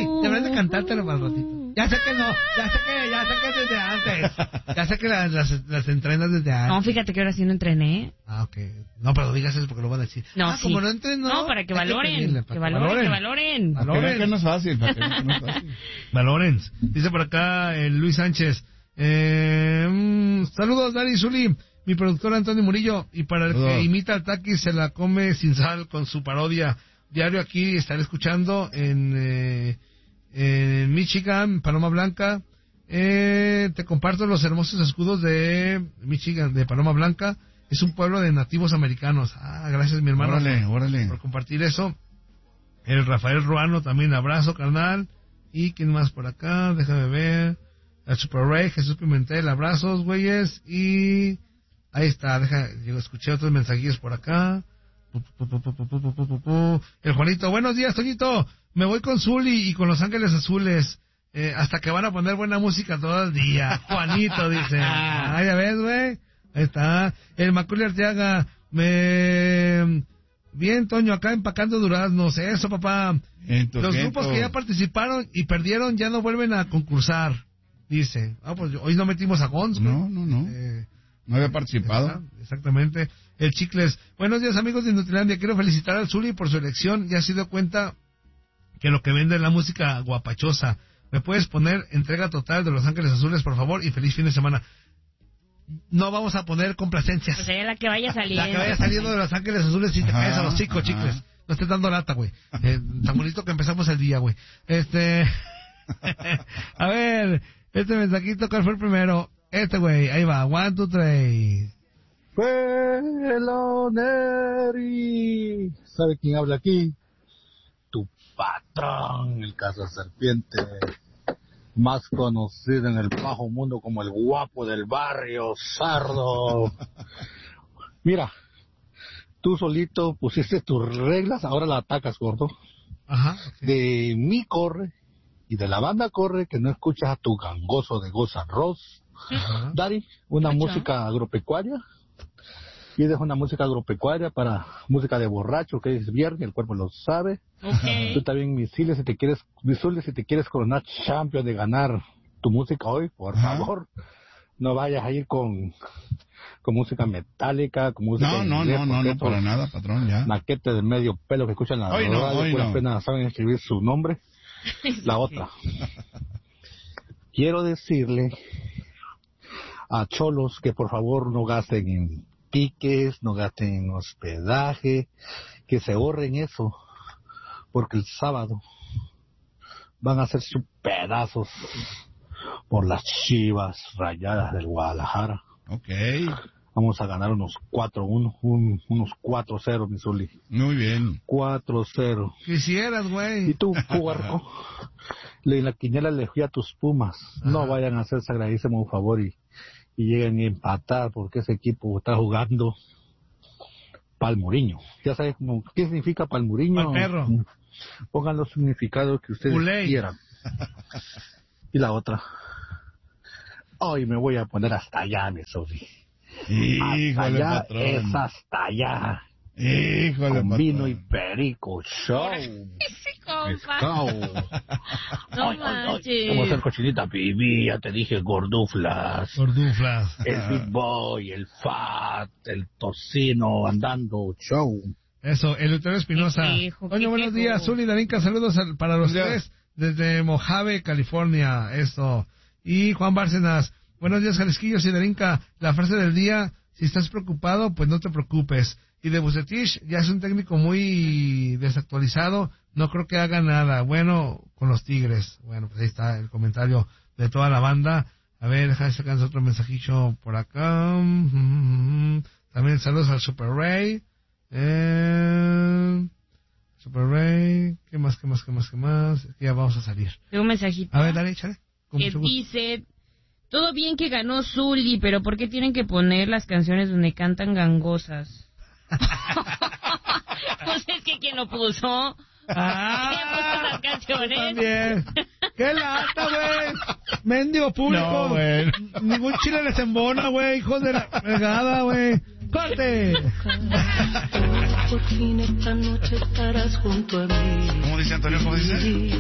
deberías de cantártelo para el ratito. Ya sé que no, ya sé que desde antes. Ya sé que las entrenas desde antes. No, fíjate que ahora sí no entrené. Ah, ok. No, pero digas eso porque lo van a decir. No, sí. Como no entrenó. No, para que valoren. Que valoren. Para que no es fácil, Valoren. Dice por acá Luis Sánchez. Saludos, Dari Zuli, mi productor Antonio Murillo. Y para el que imita al Taki, se la come sin sal con su parodia. Diario aquí estaré escuchando en Michigan, Paloma Blanca. Te comparto los hermosos escudos de Michigan, de Paloma Blanca. Es un pueblo de nativos americanos. Gracias, mi hermano, órale. por compartir eso. El Rafael Ruano también, abrazo, carnal. ¿Y quién más por acá? Déjame ver. El Super Ray, Jesús Pimentel, abrazos, güeyes. Y ahí está, yo escuché otros mensajillos por acá. El Juanito, buenos días, Toñito. Me voy con Zuli y con Los Ángeles Azules. Hasta que van a poner buena música todo el día. Juanito dice. Ya ves, güey. Ahí está. El Macaulay Arteaga. Bien, Toño, acá empacando duraznos. Eso, papá. Los grupos que ya participaron y perdieron ya no vuelven a concursar. Dice. Pues hoy no metimos a Gons. No. No había participado. Exactamente. El Chicles. Buenos días, amigos de Nutrilandia. Quiero felicitar al Zuli por su elección. Ya se dio cuenta que lo que vende es la música guapachosa. ¿Me puedes poner entrega total de Los Ángeles Azules, por favor? Y feliz fin de semana. No vamos a poner complacencias. O sea, la que vaya saliendo. La que vaya saliendo de Los Ángeles Azules y te caes a los chicos, Chicles. No estés dando lata, güey. Tan bonito que empezamos el día, güey. A ver, este mensajito, ¿cuál fue el primero? Güey, ahí va. 1, 2, 3. Peloneri. ¿Sabe quién habla aquí? Tu patrón, el cazaserpiente, más conocido en el bajo mundo como el guapo del barrio, Sardo. Mira, tú solito pusiste tus reglas, ahora la atacas, gordo. Ajá. Okay. De mí corre y de la banda corre que no escuchas a tu gangoso de Goza Ross. Dari, una música agropecuaria. Pides una música agropecuaria para música de borracho, que es viernes, el cuerpo lo sabe. Okay. Tú también, Misiles, si te quieres coronar champion de ganar tu música hoy, por favor, no vayas a ir con música metálica, con música no, para nada, patrón, ya. Maquete de medio pelo que escuchan la radio, por la pena saben escribir su nombre. La otra. Quiero decirle a cholos que por favor no gasten en piques, no gasten en hospedaje, que se ahorren eso, porque el sábado van a hacer sus pedazos por las Chivas Rayadas del Guadalajara. Okay. Vamos a ganar unos 4-1, unos 4-0, mi Zuli. Muy bien. 4-0. Quisieras, güey. Y tú, puerco, en la quiniela le fui a tus Pumas. No vayan a hacerse agradecemos un favor y lleguen a empatar, porque ese equipo está jugando Palmuriño. ¿Ya sabes qué significa Palmuriño? Palperro. Pongan los significados que ustedes quieran. Y la otra. Hoy me voy a poner hasta allá, mi Sofi. Hasta allá, patrón. Es hasta allá. Híjole, con patrón. vino y perico, show. No manches. Vamos a hacer cochinita, pibi, ya te dije, gorduflas. El Big Boy, el Fat, el tocino, andando, show. Eso, el Eleuterio Espinosa. Oye, buenos días, Zuli, Darinka, saludos para los tres desde Mojave, California. Esto. Y Juan Bárcenas, buenos días, Jalisquillos y Darinka. La frase del día, si estás preocupado, pues no te preocupes. Y de Bucetich, ya es un técnico muy desactualizado, no creo que haga nada. Bueno, con los Tigres. Bueno, pues ahí está el comentario de toda la banda. A ver, déjame sacar otro mensajillo por acá. También saludos al Super Ray. Super Ray, ¿qué más? Ya vamos a salir. Tengo un mensajito. A ver, dale, échale. Que dice, todo bien que ganó Zuli, pero ¿por qué tienen que poner las canciones donde cantan gangosas? Pues es que ¿quién lo puso? ¿Quién puso las canciones? También. ¡Qué lata, güey! ¡Mendigo público! No, güey. Ningún chile les embona, güey, hijos de la fregada, güey. ¡Corte! Por fin esta noche estarás junto a mí. ¿Cómo dice Antonio? ¿Cómo dice?